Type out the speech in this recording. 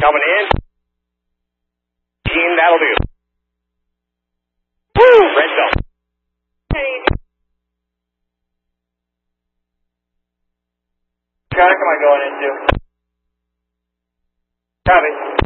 Coming in. That'll do. Woo! Red belt. What traffic am I going into? Copy.